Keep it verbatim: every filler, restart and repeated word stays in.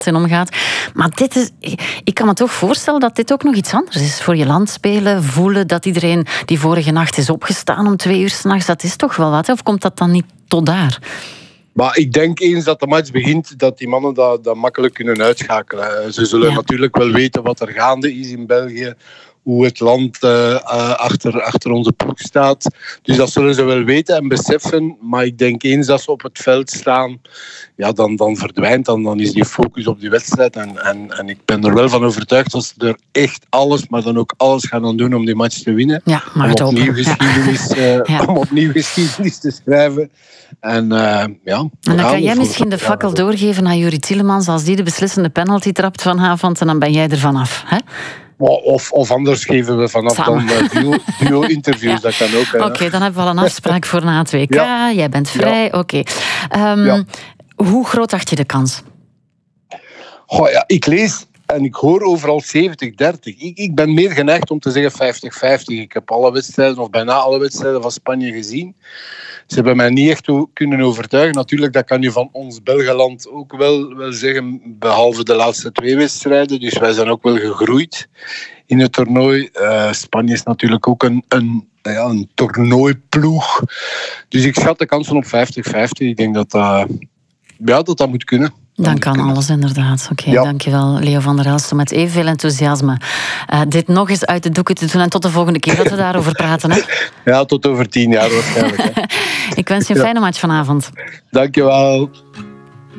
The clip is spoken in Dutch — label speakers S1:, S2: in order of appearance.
S1: in omgaat. Maar dit is, ik kan me toch voorstellen dat dit ook nog iets anders is. Voor je land spelen, voelen dat iedereen die vorige nacht is opgestaan om twee uur 's nachts, dat is toch wel wat, hè? Of komt dat dan niet tot daar?
S2: Maar ik denk eens dat de match begint, dat die mannen dat, dat makkelijk kunnen uitschakelen. Ze zullen ja. natuurlijk wel weten wat er gaande is in België, hoe het land uh, uh, achter, achter onze ploeg staat. Dus dat zullen ze wel weten en beseffen. Maar ik denk eens dat ze op het veld staan, ja, dan, dan verdwijnt, dan, dan is die focus op die wedstrijd. En, en, en ik ben er wel van overtuigd dat ze er echt alles, maar dan ook alles gaan aan doen om die match te winnen.
S1: Ja, maar
S2: om,
S1: het
S2: opnieuw
S1: open.
S2: geschiedenis, uh,
S1: ja.
S2: om opnieuw geschiedenis te schrijven. En, uh, ja,
S1: en dan kan jij
S2: voor,
S1: misschien de fakkel
S2: ja,
S1: doorgeven aan Juri Tielemans als die de beslissende penalty trapt vanavond en dan ben jij er vanaf, hè?
S2: Of, of anders geven we vanaf
S1: Samen.
S2: dan uh, duo, duo-interviews, ja. dat kan ook.
S1: Oké, okay, dan hebben we al een afspraak voor na het W K. Ja. Jij bent vrij, ja. oké. Okay. Um, ja. Hoe groot acht je de kans?
S2: Goh, ja, ik lees en ik hoor overal zeventig dertig. Ik, ik ben meer geneigd om te zeggen vijftig vijftig. Ik heb alle wedstrijden, of bijna alle wedstrijden van Spanje gezien. Ze hebben mij niet echt kunnen overtuigen. Natuurlijk, dat kan je van ons Belgeland ook wel, wel zeggen, behalve de laatste twee wedstrijden. Dus wij zijn ook wel gegroeid in het toernooi. Uh, Spanje is natuurlijk ook een, een, ja, een toernooiploeg. Dus ik schat de kansen op vijftig vijftig. Ik denk dat dat, ja, dat, dat moet kunnen.
S1: Dan kan alles inderdaad. Oké, okay, ja. Dankjewel Leo van der Elst om met evenveel enthousiasme uh, dit nog eens uit de doeken te doen. En tot de volgende keer dat we daarover praten. Hè?
S2: Ja, tot over tien jaar waarschijnlijk. Hè.
S1: Ik wens je een fijne match vanavond.
S2: Dankjewel.